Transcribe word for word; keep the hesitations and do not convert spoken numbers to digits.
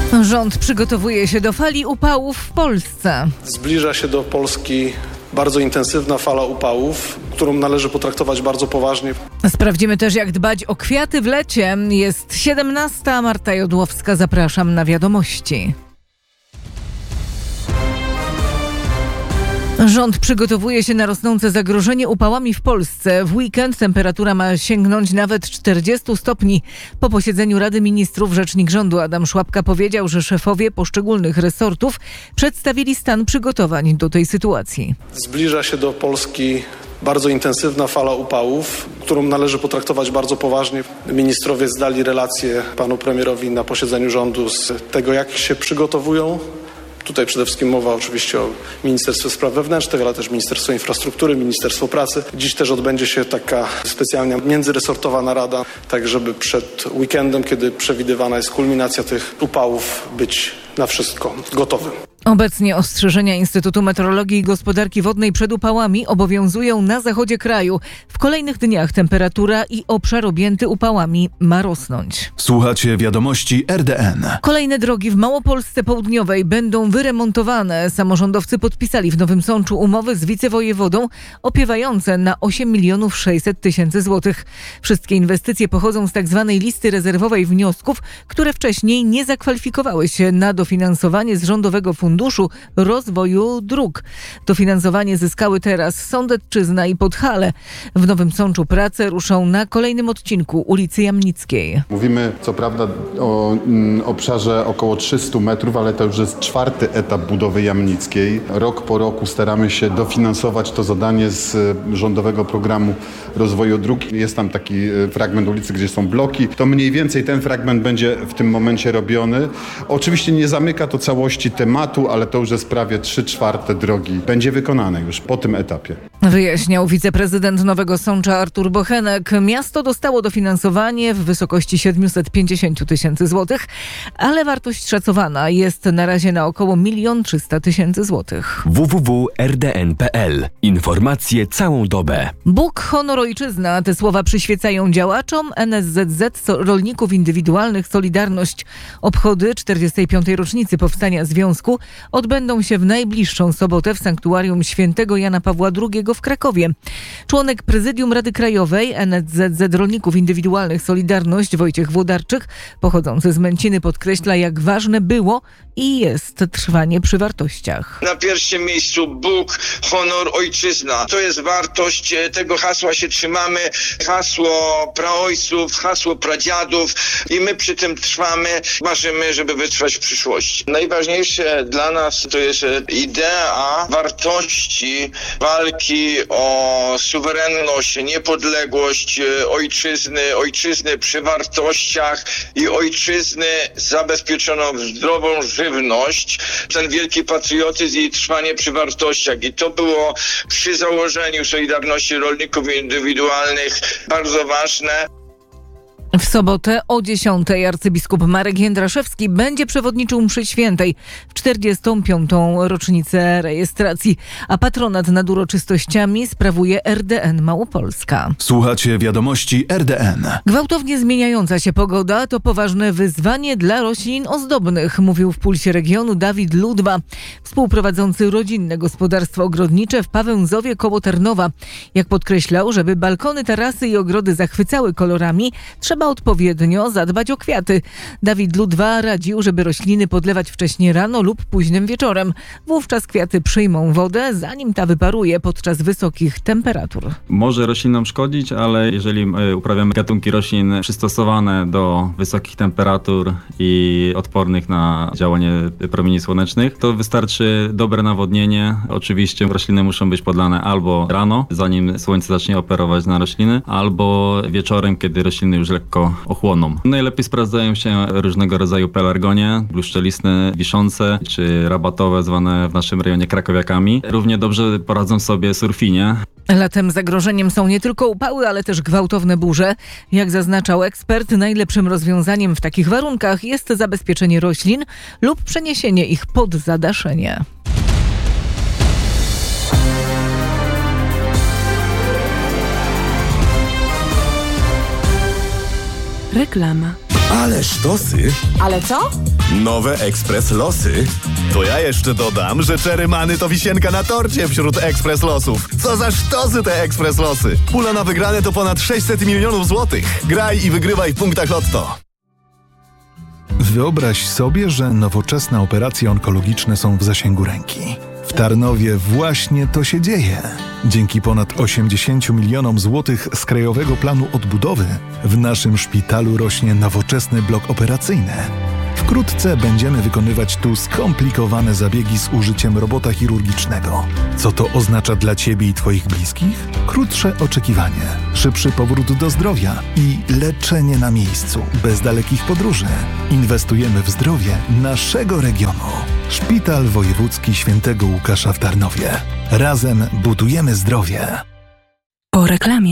Rząd przygotowuje się do fali upałów w Polsce. Zbliża się do Polski bardzo intensywna fala upałów, którą należy potraktować bardzo poważnie. Sprawdzimy też, jak dbać o kwiaty w lecie. Jest siedemnasta, Marta Jodłowska, zapraszam na wiadomości. Rząd przygotowuje się na rosnące zagrożenie upałami w Polsce. W weekend temperatura ma sięgnąć nawet czterdziestu stopni. Po posiedzeniu Rady Ministrów rzecznik rządu Adam Szłapka powiedział, że szefowie poszczególnych resortów przedstawili stan przygotowań do tej sytuacji. Zbliża się do Polski bardzo intensywna fala upałów, którą należy potraktować bardzo poważnie. Ministrowie zdali relację panu premierowi na posiedzeniu rządu z tego, jak się przygotowują. Tutaj przede wszystkim mowa oczywiście o Ministerstwie Spraw Wewnętrznych, ale też Ministerstwo Infrastruktury, Ministerstwo Pracy. Dziś też odbędzie się taka specjalna międzyresortowa narada, tak żeby przed weekendem, kiedy przewidywana jest kulminacja tych upałów, być na wszystko gotowym. Obecnie ostrzeżenia Instytutu Meteorologii i Gospodarki Wodnej przed upałami obowiązują na zachodzie kraju. W kolejnych dniach temperatura i obszar objęty upałami ma rosnąć. Słuchacie wiadomości R D N. Kolejne drogi w Małopolsce Południowej będą wyremontowane. Samorządowcy podpisali w Nowym Sączu umowy z wicewojewodą opiewające na osiem milionów sześćset tysięcy złotych. Wszystkie inwestycje pochodzą z tzw. listy rezerwowej wniosków, które wcześniej nie zakwalifikowały się na dofinansowanie z Rządowego Funduszu Rozwoju Dróg. Dofinansowanie zyskały teraz Sądecczyzna i Podhale. W Nowym Sączu prace ruszą na kolejnym odcinku ulicy Jamnickiej. Mówimy co prawda o mm, obszarze około trzystu metrów, ale to już jest czwarty etap budowy Jamnickiej. Rok po roku staramy się dofinansować to zadanie z Rządowego Programu Rozwoju Dróg. Jest tam taki fragment ulicy, gdzie są bloki. To mniej więcej ten fragment będzie w tym momencie robiony. Oczywiście nie zamyka to całości tematu, ale to już jest prawie trzy czwarte drogi. Będzie wykonane już po tym etapie. Wyjaśniał wiceprezydent Nowego Sącza Artur Bochenek. Miasto dostało dofinansowanie w wysokości siedemset pięćdziesiąt tysięcy złotych, ale wartość szacowana jest na razie na około milion trzysta tysięcy złotych. w w w kropka r d n kropka p l. Informacje całą dobę. Bóg, honor, ojczyzna. Te słowa przyświecają działaczom N S Z Z Rolników Indywidualnych Solidarność. Obchody czterdziestej piątej rocznicy powstania związku odbędą się w najbliższą sobotę w sanktuarium świętego Jana Pawła drugiego w Krakowie. Członek prezydium Rady Krajowej N S Z Z Rolników Indywidualnych Solidarność Wojciech Włodarczyk, pochodzący z Męciny, podkreśla, jak ważne było i jest trwanie przy wartościach. Na pierwszym miejscu Bóg, honor, ojczyzna. To jest wartość, tego hasła się trzymamy, hasło praojców, hasło pradziadów i my przy tym trwamy, marzymy, żeby wytrwać w przyszłości. Najważniejsze dla nas to jest idea wartości walki o suwerenność, niepodległość ojczyzny, ojczyzny przy wartościach i ojczyzny zabezpieczoną w zdrową żywność, ten wielki patriotyzm i trwanie przy wartościach. I to było przy założeniu Solidarności Rolników Indywidualnych bardzo ważne. W sobotę o dziesiątej arcybiskup Marek Jędraszewski będzie przewodniczył mszy świętej w czterdziestą piątą rocznicę rejestracji, a patronat nad uroczystościami sprawuje R D N Małopolska. Słuchacie wiadomości R D N. Gwałtownie zmieniająca się pogoda to poważne wyzwanie dla roślin ozdobnych, mówił w Pulsie Regionu Dawid Ludba, współprowadzący rodzinne gospodarstwo ogrodnicze w Pawęzowie koło Tarnowa. Jak podkreślał, żeby balkony, tarasy i ogrody zachwycały kolorami, trzeba odpowiednio zadbać o kwiaty. Dawid Ludwa radził, żeby rośliny podlewać wcześnie rano lub późnym wieczorem. Wówczas kwiaty przyjmą wodę, zanim ta wyparuje podczas wysokich temperatur. Może roślinom szkodzić, ale jeżeli uprawiamy gatunki roślin przystosowane do wysokich temperatur i odpornych na działanie promieni słonecznych, to wystarczy dobre nawodnienie. Oczywiście rośliny muszą być podlane albo rano, zanim słońce zacznie operować na rośliny, albo wieczorem, kiedy rośliny już lekko ochłoną. Najlepiej sprawdzają się różnego rodzaju pelargonie, bluszczelistne, wiszące czy rabatowe, zwane w naszym rejonie krakowiakami. Równie dobrze poradzą sobie surfinie. Latem zagrożeniem są nie tylko upały, ale też gwałtowne burze. Jak zaznaczał ekspert, najlepszym rozwiązaniem w takich warunkach jest zabezpieczenie roślin lub przeniesienie ich pod zadaszenie. Reklama. Ale sztosy. Ale co? Nowe Ekspres Losy. To ja jeszcze dodam, że Czerymany to wisienka na torcie wśród Ekspres Losów. Co za sztosy te Ekspres Losy. Pula na wygrane to ponad sześćset milionów złotych. Graj i wygrywaj w punktach Lotto. Wyobraź sobie, że nowoczesne operacje onkologiczne są w zasięgu ręki. W Tarnowie właśnie to się dzieje. Dzięki ponad osiemdziesięciu milionom złotych z Krajowego Planu Odbudowy w naszym szpitalu rośnie nowoczesny blok operacyjny. Wkrótce będziemy wykonywać tu skomplikowane zabiegi z użyciem robota chirurgicznego. Co to oznacza dla Ciebie i Twoich bliskich? Krótsze oczekiwanie, szybszy powrót do zdrowia i leczenie na miejscu, bez dalekich podróży. Inwestujemy w zdrowie naszego regionu. Szpital Wojewódzki Świętego Łukasza w Tarnowie. Razem budujemy zdrowie. Po reklamie.